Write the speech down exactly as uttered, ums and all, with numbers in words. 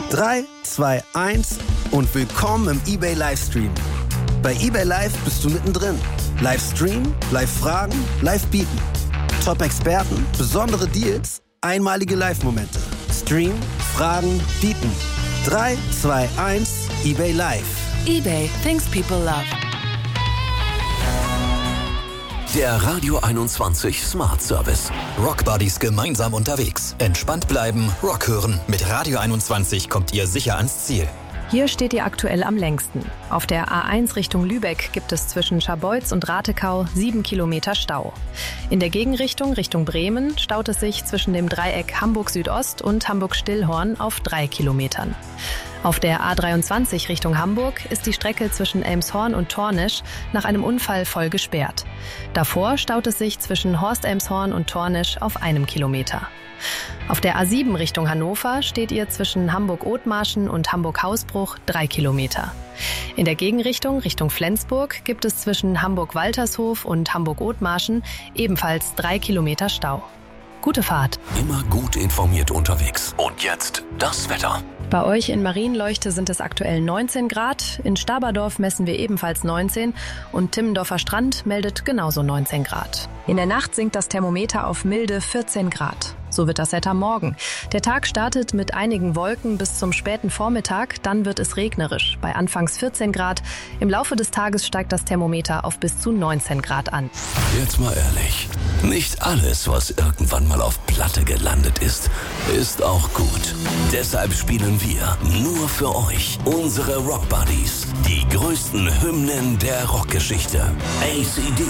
drei, zwei, eins und willkommen im eBay Livestream. Bei eBay Live bist du mittendrin. Livestream, Live-Fragen, Live-Bieten. Top-Experten, besondere Deals, einmalige Live-Momente. Stream, Fragen, Bieten. drei, zwei, eins, eBay Live. eBay, things people love. Der Radio einundzwanzig Smart Service. Rockbuddies gemeinsam unterwegs. Entspannt bleiben, Rock hören. Mit Radio einundzwanzig kommt ihr sicher ans Ziel. Hier steht ihr aktuell am längsten. Auf der A eins Richtung Lübeck gibt es zwischen Scharbeutz und Ratekau sieben Kilometer Stau. In der Gegenrichtung Richtung Bremen staut es sich zwischen dem Dreieck Hamburg Südost und Hamburg-Stillhorn auf drei Kilometern. Auf der A dreiundzwanzig Richtung Hamburg ist die Strecke zwischen Elmshorn und Tornisch nach einem Unfall voll gesperrt. Davor staut es sich zwischen Horst-Elmshorn und Tornisch auf einem Kilometer. Auf der A sieben Richtung Hannover steht ihr zwischen Hamburg-Othmarschen und Hamburg-Hausbruch drei Kilometer. In der Gegenrichtung Richtung Flensburg gibt es zwischen Hamburg-Waltershof und Hamburg-Othmarschen ebenfalls drei Kilometer Stau. Gute Fahrt. Immer gut informiert unterwegs. Und jetzt das Wetter. Bei euch in Marienleuchte sind es aktuell neunzehn Grad, in Staberdorf messen wir ebenfalls neunzehn und Timmendorfer Strand meldet genauso neunzehn Grad. In der Nacht sinkt das Thermometer auf milde vierzehn Grad. So wird das Wetter morgen. Der Tag startet mit einigen Wolken bis zum späten Vormittag, dann wird es regnerisch, bei anfangs vierzehn Grad. Im Laufe des Tages steigt das Thermometer auf bis zu neunzehn Grad an. Jetzt mal ehrlich, nicht alles, was irgendwann mal auf Platte gelandet ist, ist auch gut. Deshalb spielen wir nur für euch unsere Rockbuddies, die größten Hymnen der Rockgeschichte. A C D